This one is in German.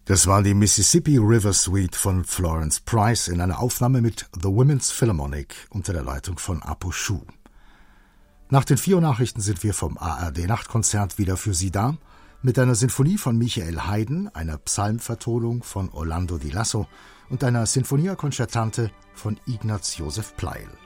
Das war die Mississippi River Suite von Florence Price in einer Aufnahme mit The Women's Philharmonic unter der Leitung von Apo Schuh. Nach den 4 Nachrichten sind wir vom ARD-Nachtkonzert wieder für Sie da, mit einer Sinfonie von Michael Haydn, einer Psalmvertonung von Orlando Di Lasso und einer Sinfonia Concertante von Ignaz Josef Pleyel.